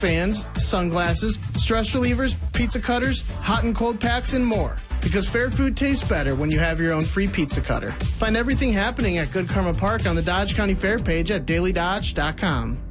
fans, sunglasses, stress relievers, pizza cutters, hot and cold packs, and more. Because fair food tastes better when you have your own free pizza cutter. Find everything happening at Good Karma Park on the Dodge County Fair page at dailydodge.com.